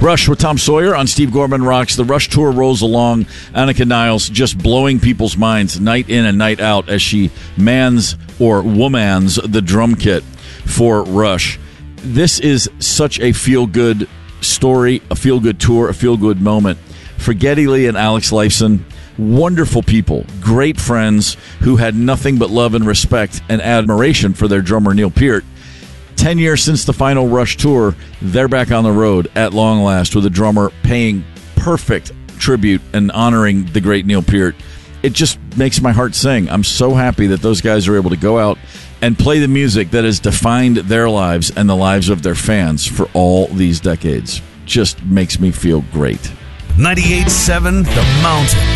Rush with Tom Sawyer on Steve Gorman Rocks. The Rush tour rolls along. Annika Niles just blowing people's minds night in and night out as she mans or womans the drum kit for Rush. This is such a feel-good story, a feel-good tour, a feel-good moment for Geddy Lee and Alex Lifeson. Wonderful people, great friends who had nothing but love and respect and admiration for their drummer Neil Peart. 10 years since the final Rush tour, they're back on the road at long last with a drummer paying perfect tribute and honoring the great Neil Peart. It just makes my heart sing. I'm so happy that those guys are able to go out and play the music that has defined their lives and the lives of their fans for all these decades. Just makes me feel great. 98.7 The Mountain.